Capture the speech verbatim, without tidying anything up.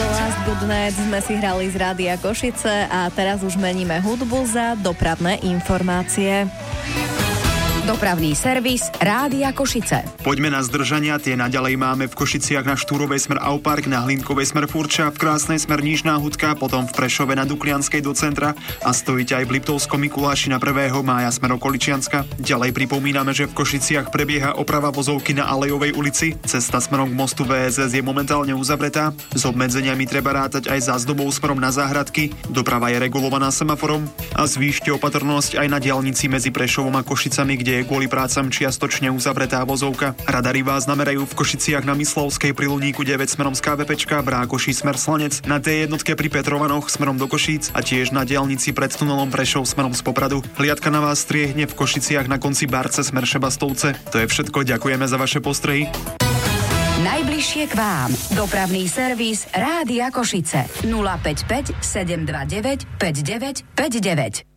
Last Good Night sme si hrali z Rádia Košice a teraz už meníme hudbu za dopravné informácie. Dopravný servis Rádia Košice. Poďme na zdržania, tie naďalej máme v Košiciach na Štúrovej smer Aupark, na Hlinkovej smer Furča, v Krásnej smer Nižná Hudka, potom v Prešove na Duklianskej do centra a stojíte aj v Liptovskom Mikuláši na prvého mája smer Okoličianska. Ďalej pripomíname, že v Košiciach prebieha oprava vozovky na Alejovej ulici. Cesta smerom k mostu vé es es je momentálne uzavretá. S obmedzeniami treba rátať aj za zdobou smerom na Záhradky. Doprava je regulovaná semaforom a zvýšte opatrnosť aj na diaľnici medzi Prešovom a Košicami, kde je kvôli prácam čiastočne uzavretá vozovka. Radari vás namerajú v Košiciach na Myslovskej pri Luníku deväť smerom z ká vé péčka, v Rákoši smer Slanec, na té jednotke pri Petrovanoch smerom do Košíc a tiež na diaľnici pred tunelom Prešov smerom z Popradu. Hliadka na vás striehne v Košiciach na konci Barce smer Šebastovce. To je všetko, ďakujeme za vaše postrehy. Najbližšie k vám. Dopravný servis Rádia Košice. nula päť päť sedem dva deväť päť deväť päť deväť.